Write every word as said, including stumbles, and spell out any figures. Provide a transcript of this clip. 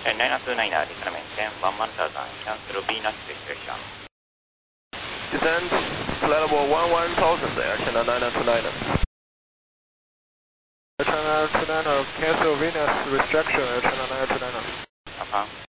nine two nine, descend maintain one one thousand, cancel Venus restriction. Descend, flight level one one thousand, Air China nine two nine. Air China nine two nine, cancel Venus restriction, Air China nine two nine. Uh-huh.